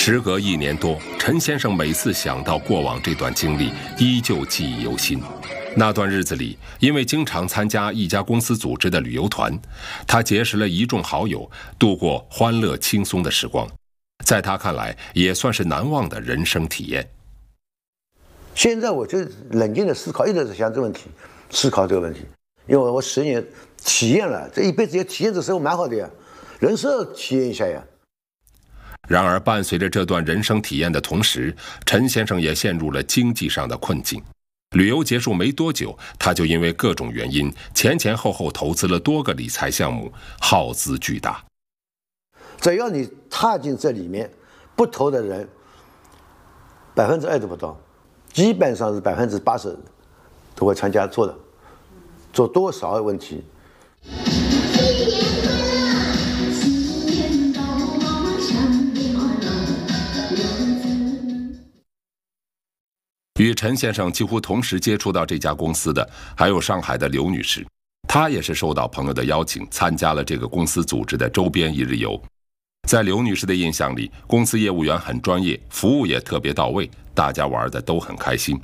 时隔1年多，陈先生每次想到过往这段经历，依旧记忆犹新。那段日子里，因为经常参加一家公司组织的旅游团，他结识了一众好友，度过欢乐轻松的时光。在他看来，也算是难忘的人生体验。 现在我就冷静的思考，一直在想这个问题，思考这个问题，因为我10年体验了，这一辈子也体验这生活蛮好的呀，人生要体验一下呀。 然而，伴随着这段人生体验的同时，陈先生也陷入了经济上的困境。旅游结束没多久，他就因为各种原因，前后投资了多个理财项目，耗资巨大。 只要你踏进这里面，不投的人2%都不到，基本上是80%都会参加做的，做多少的问题。 与陈先生几乎同时接触到这家公司的，还有上海的刘女士。她也是受到朋友的邀请，参加了这个公司组织的周边一日游。在刘女士的印象里，公司业务员很专业，服务也特别到位，大家玩得都很开心。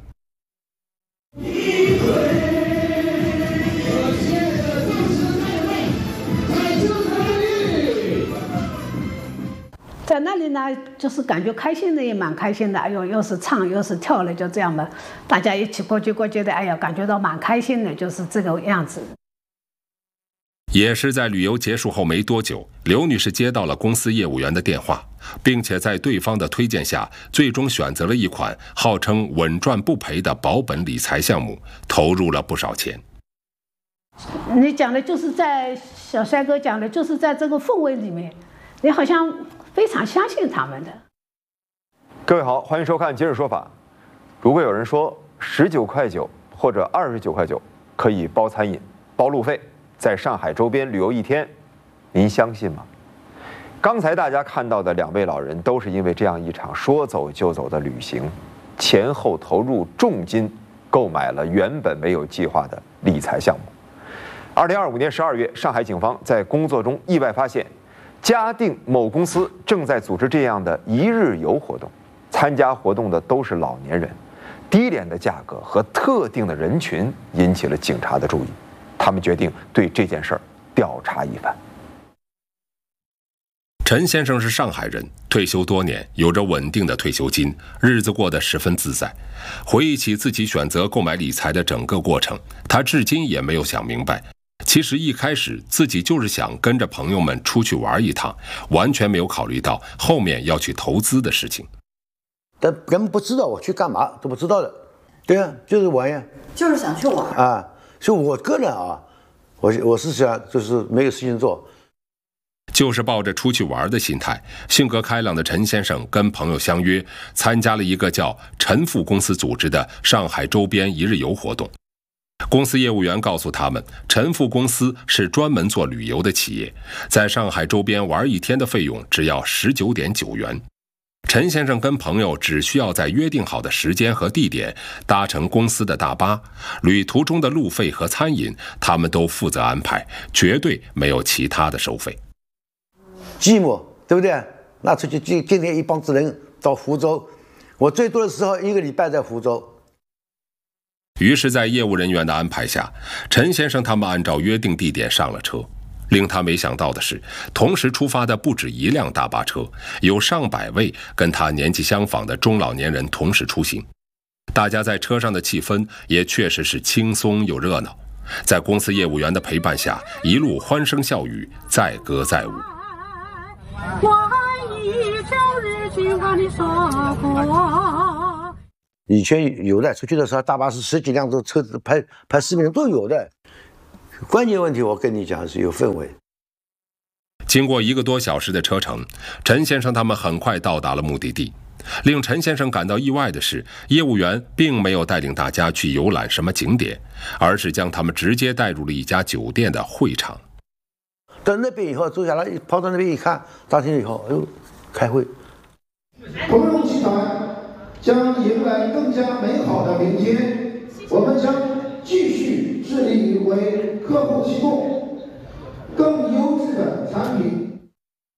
在那里呢，就是感觉开心的也蛮开心的，哎呦，又是唱又是跳的，就这样吧，大家一起过去的，哎呀，感觉到蛮开心的，就是这个样子。 也是在旅游结束后没多久，刘女士接到了公司业务员的电话，并且在对方的推荐下，最终选择了一款号称稳赚不赔的保本理财项目，投入了不少钱。 你讲的就是在小帅哥讲的，就是在这个氛围里面，你好像非常相信他们的。 各位好，欢迎收看《今日说法》。如果有人说19.9块或者29.9块可以包餐饮、包路费，在上海周边旅游1天，您相信吗？刚才大家看到的2位老人，都是因为这样一场说走就走的旅行，前后投入重金购买了原本没有计划的理财项目。2025年12月，上海警方在工作中意外发现，嘉定某公司正在组织这样的一日游活动，参加活动的都是老年人，低廉的价格和特定的人群引起了警察的注意，他们决定对这件事儿调查一番。 陈先生是上海人，退休多年，有着稳定的退休金，日子过得十分自在。回忆起自己选择购买理财的整个过程，他至今也没有想明白，其实一开始自己就是想跟着朋友们出去玩一趟，完全没有考虑到后面要去投资的事情。 但根本不知道我去干嘛，都不知道的。对啊，就是玩呀， 就是想去玩啊。所以我个人啊，我是想就是没有事情做， 就是抱着出去玩的心态，性格开朗的陈先生跟朋友相约，参加了一个叫陈富公司组织的上海周边一日游活动。公司业务员告诉他们，陈富公司是专门做旅游的企业，在上海周边玩1天的费用只要19.9元。陈先生跟朋友只需要在约定好的时间和地点搭乘公司的大巴，旅途中的路费和餐饮他们都负责安排，绝对没有其他的收费。 寂寞对不对？那出去今天一帮子人到福州，我最多的时候1个礼拜在福州。 于是在业务人员的安排下，陈先生他们按照约定地点上了车。令他没想到的是，同时出发的不止1辆大巴车，有上百位跟他年纪相仿的中老年人同时出行。大家在车上的气氛也确实是轻松又热闹，在公司业务员的陪伴下，一路欢声笑语，载歌载舞。 以前有的出去的时候，大巴是10几辆的车子拍视频都有的。关键问题我跟你讲是有氛围。 经过1个多小时的车程，陈先生他们很快到达了目的地。令陈先生感到意外的是，业务员并没有带领大家去游览什么景点，而是将他们直接带入了一家酒店的会场。 到那边以后坐下来，跑到那边一看，当天以后，哎呦，开会。 鸿融集团将迎来更加美好的明天，我们将继续致力为客户提供更优质的产品。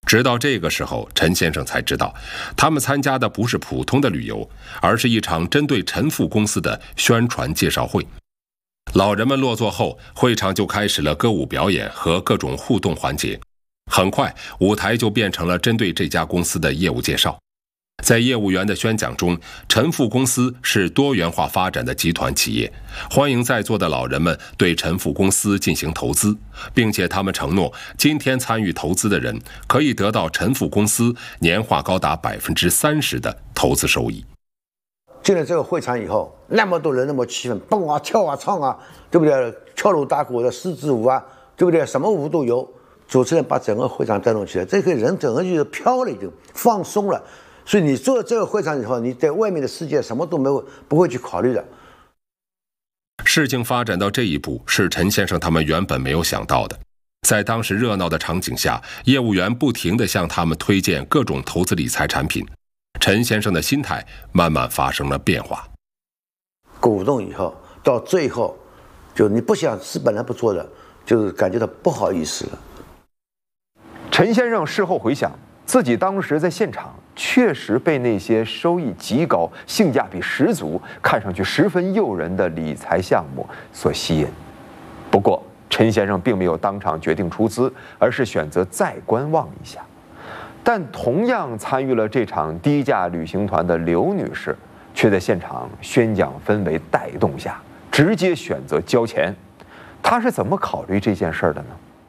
直到这个时候，陈先生才知道，他们参加的不是普通的旅游，而是一场针对陈复公司的宣传介绍会。老人们落座后，会场就开始了歌舞表演和各种互动环节。很快，舞台就变成了针对这家公司的业务介绍。在业务员的宣讲中，陈复公司是多元化发展的集团企业，欢迎在座的老人们对陈复公司进行投资，并且他们承诺，今天参与投资的人可以得到陈复公司年化高达30%的投资收益。 进了这个会场以后，那么多人，那么气氛，蹦啊跳啊唱啊，对不对？敲锣打鼓的狮子舞啊，对不对？什么舞都有。主持人把整个会场带动起来，这个人整个就是飘了，已经放松了。所以你做了这个会场以后，你在外面的世界什么都没有，不会去考虑的。 事情发展到这一步，是陈先生他们原本没有想到的。在当时热闹的场景下，业务员不停地向他们推荐各种投资理财产品，陈先生的心态慢慢发生了变化。 鼓动以后，到最后，就你不想是本来不做的，就是感觉到不好意思了。 陈先生事后回想，自己当时在现场确实被那些收益极高、性价比十足、看上去十分诱人的理财项目所吸引。不过，陈先生并没有当场决定出资，而是选择再观望一下。但同样参与了这场低价旅行团的刘女士，却在现场宣讲氛围带动下，直接选择交钱。她是怎么考虑这件事的呢？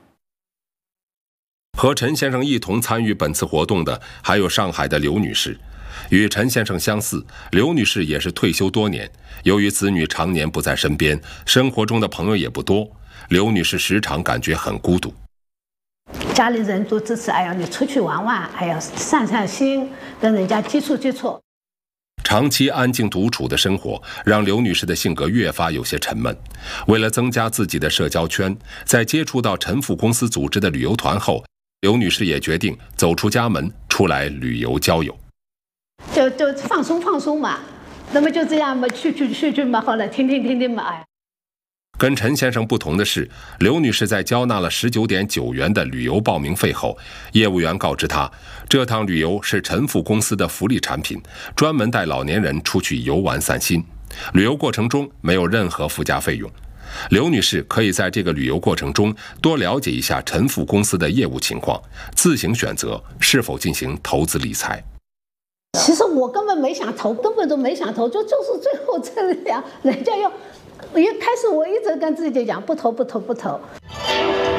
和陈先生一同参与本次活动的还有上海的刘女士。与陈先生相似，刘女士也是退休多年，由于子女常年不在身边，生活中的朋友也不多，刘女士时常感觉很孤独。 家里人都支持，哎呀，你出去玩玩，哎呀，散散心，跟人家接触接触。 长期安静独处的生活让刘女士的性格越发有些沉闷。为了增加自己的社交圈，在接触到陈复公司组织的旅游团后，刘女士也决定走出家门，出来旅游交友。 就放松嘛，那么就这样嘛，去嘛，好了，听嘛，哎。 跟陈先生不同的是，刘女士在交纳了19.9元的旅游报名费后，业务员告知她，这趟旅游是陈复公司的福利产品，专门带老年人出去游玩散心。旅游过程中没有任何附加费用。刘女士可以在这个旅游过程中多了解一下陈复公司的业务情况，自行选择是否进行投资理财。 其实我根本没想投，根本都没想投，就是最后这样，人家要，一开始我一直跟自己讲不投。